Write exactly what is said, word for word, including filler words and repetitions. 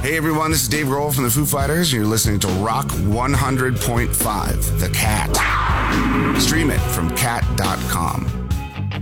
Hey everyone, this is Dave Grohl from the Foo Fighters, and you're listening to Rock one hundred point five, The Cat. Stream it from cat dot com.